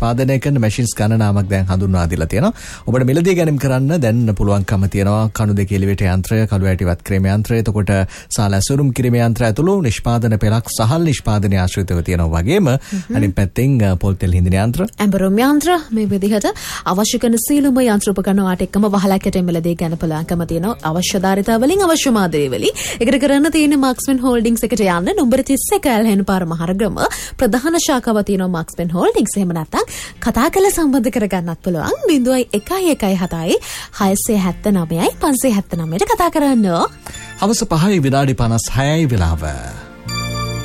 නිෂ්පාදනය කරන මැෂින්ස් ගණනාවක් දැන් හඳුන්වා දීලා තියෙනවා. ඔබට මිලදී ගැනීම කරන්න දැන් පුළුවන්කම තියෙනවා. කණු දෙක එලිවේටර් යන්ත්‍රය, කළු ඇටිවත් ක්‍රීම යන්ත්‍රය, එතකොට සාල ඇසුරුම් කිරීම යන්ත්‍රය ඇතුළු නිෂ්පාදන පෙළක් සහල් නිෂ්පාදනය ආශ්‍රිතව තියෙනවා වගේම අනිත් පැත්තෙන් පොල් තෙල් හිඳින යන්ත්‍ර, ඇඹරුම් යන්ත්‍ර මේ විදිහට අවශ්‍ය කරන සීලුම යන්ත්‍ර උපකරණ වාට එක්කම වහලකට මිලදී ගන්න පුළුවන්කම තියෙනවා. අවශ්‍ය ධාරිතා වලින් අවශ්‍ය මාදේ වලින් ඒකට කරන්න තියෙන මාක්ස්මන් හෝල්ඩින්ග්ස් එකට යන්න නම්බර 31 ඇල්හෙන පාර මහරගම ප්‍රධාන ශාඛාව තියෙනවා මාක්ස්මන් හෝල්ඩින්ග්ස්. එහෙම නැත්නම් කතා කරලා සම්බන්ධ කරගන්නත් පුළුවන් 0117 679 579ට කතා කරන්න. හවස 5 විනාඩි 56 වෙලාව.